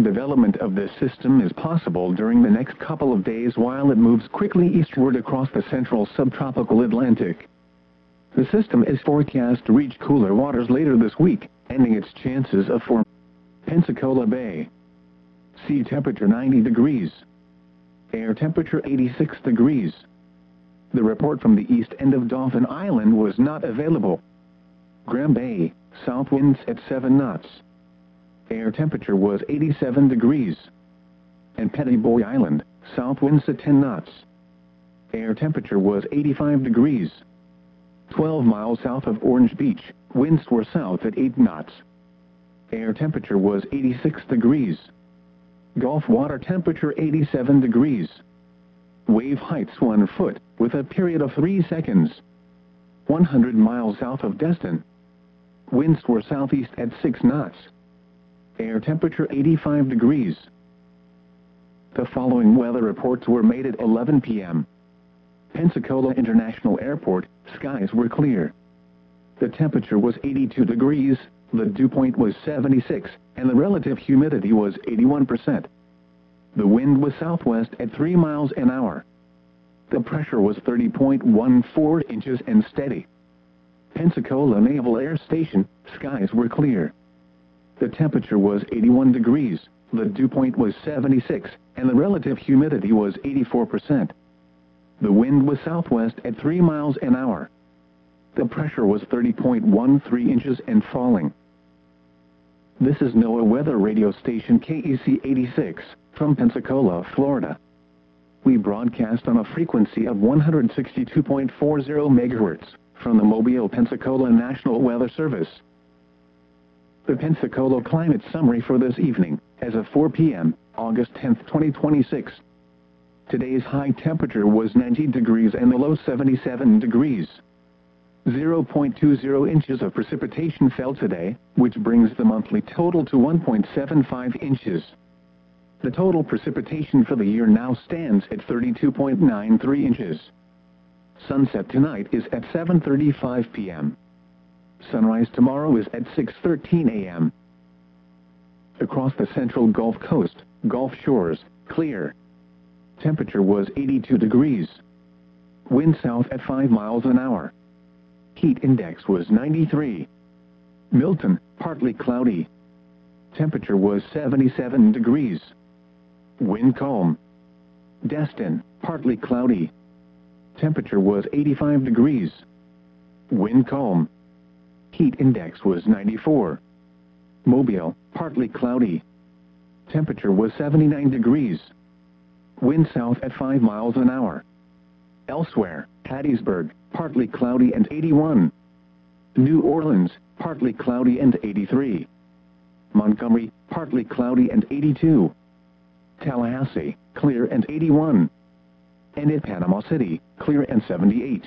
Development of this system is possible during the next couple of days while it moves quickly eastward across the central subtropical Atlantic. The system is forecast to reach cooler waters later this week, ending its chances of forming Pensacola Bay. Sea temperature 90 degrees. Air temperature 86 degrees. The report from the east end of Dauphin Island was not available. Graham Bay, south winds at 7 knots. Air temperature was 87 degrees. And Petty Boy Island, south winds at 10 knots. Air temperature was 85 degrees. 12 miles south of Orange Beach, winds were south at 8 knots. Air temperature was 86 degrees. Gulf water temperature 87 degrees. Wave heights 1 foot, with a period of 3 seconds. 100 miles south of Destin. Winds were southeast at 6 knots. Air temperature 85 degrees. The following weather reports were made at 11 p.m. Pensacola International Airport, skies were clear. The temperature was 82 degrees, the dew point was 76, and the relative humidity was 81%. The wind was southwest at 3 miles an hour. The pressure was 30.14 inches and steady. Pensacola Naval Air Station, skies were clear. The temperature was 81 degrees, the dew point was 76, and the relative humidity was 84%. The wind was southwest at 3 miles an hour. The pressure was 30.13 inches and falling. This is NOAA Weather Radio Station KEC 86, from Pensacola, Florida. We broadcast on a frequency of 162.40 MHz, from the Mobile, Pensacola National Weather Service. The Pensacola Climate Summary for this evening, as of 4 p.m., August 10, 2026. Today's high temperature was 90 degrees and the low 77 degrees. 0.20 inches of precipitation fell today, which brings the monthly total to 1.75 inches. The total precipitation for the year now stands at 32.93 inches. Sunset tonight is at 7:35 p.m. Sunrise tomorrow is at 6:13 a.m. Across the central Gulf Coast, Gulf Shores, clear. Temperature was 82 degrees. Wind south at 5 miles an hour. Heat index was 93. Milton, partly cloudy. Temperature was 77 degrees. Wind calm. Destin, partly cloudy. Temperature was 85 degrees. Wind calm. Heat index was 94. Mobile, partly cloudy. Temperature was 79 degrees. Wind south at 5 miles an hour. Elsewhere, Hattiesburg, partly cloudy and 81. New Orleans, partly cloudy and 83. Montgomery, partly cloudy and 82. Tallahassee, clear and 81. And at Panama City, clear and 78.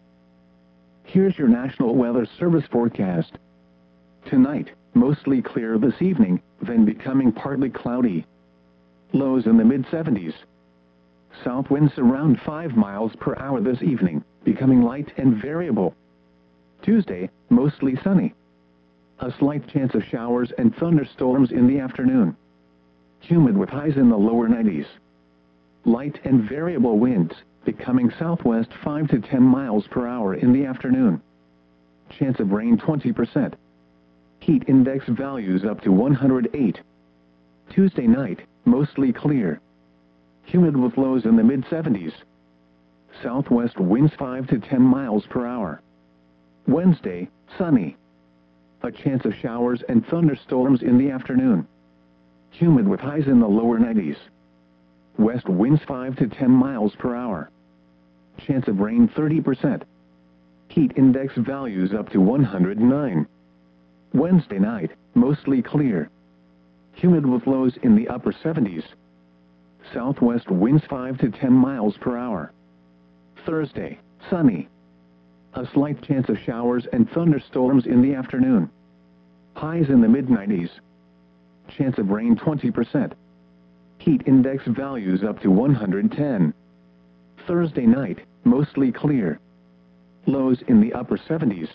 Here's your National Weather Service forecast. Tonight, mostly clear this evening, then becoming partly cloudy. Lows in the mid-70s. South winds around 5 miles per hour this evening, becoming light and variable. Tuesday, mostly sunny. A slight chance of showers and thunderstorms in the afternoon. Humid with highs in the lower 90s. Light and variable winds, becoming southwest 5 to 10 miles per hour in the afternoon. Chance of rain 20%. Heat index values up to 108. Tuesday night, mostly clear. Humid with lows in the mid-70s. Southwest winds 5 to 10 miles per hour. Wednesday, sunny. A chance of showers and thunderstorms in the afternoon. Humid with highs in the lower 90s. West winds 5 to 10 miles per hour. Chance of rain 30%. Heat index values up to 109. Wednesday night, mostly clear. Humid with lows in the upper 70s. Southwest winds 5 to 10 miles per hour. Thursday, sunny. A slight chance of showers and thunderstorms in the afternoon. Highs in the mid-90s. Chance of rain 20%. Heat index values up to 110. Thursday night, mostly clear. Lows in the upper 70s.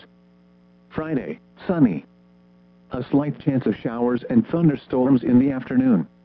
Friday, sunny. A slight chance of showers and thunderstorms in the afternoon.